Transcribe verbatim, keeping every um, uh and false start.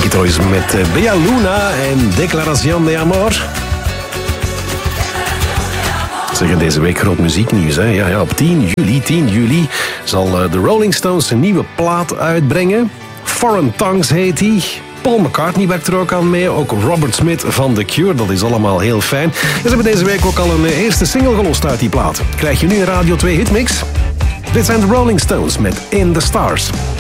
Troyes met uh, Bella Luna en Declaración de Amor. Zeggen deze week groot muzieknieuws. Hè? Ja, ja, op tien juli, tien juli zal uh, de Rolling Stones een nieuwe plaat uitbrengen. Foreign Tongues heet die. Paul McCartney werkt er ook aan mee. Ook Robert Smith van The Cure. Dat is allemaal heel fijn. En ze hebben deze week ook al een uh, eerste single gelost uit die plaat. Krijg je nu een Radio twee hitmix? Dit zijn de Rolling Stones met In the Stars.